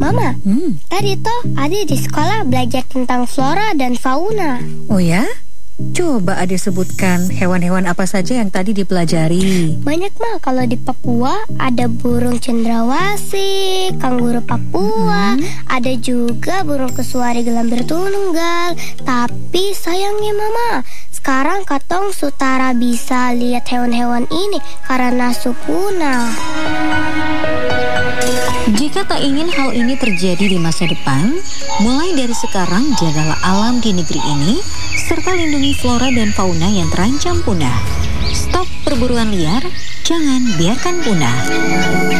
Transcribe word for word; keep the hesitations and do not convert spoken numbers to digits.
Mama, Hmm. tadi toh Adi di sekolah belajar tentang flora dan fauna. Oh ya? Coba Ade sebutkan hewan-hewan apa saja yang tadi dipelajari. Banyak mah, kalau di Papua ada burung cendrawasih, kanguru Papua, Mm-hmm. ada juga burung kesuari gelambir tunggal. Tapi sayangnya Mama, sekarang katong sutara bisa lihat hewan-hewan ini karena punah. Jika tak ingin hal ini terjadi di masa depan, mulai dari sekarang jagalah alam di negeri ini, serta lindungi flora dan fauna yang terancam punah. Stop perburuan liar, jangan biarkan punah.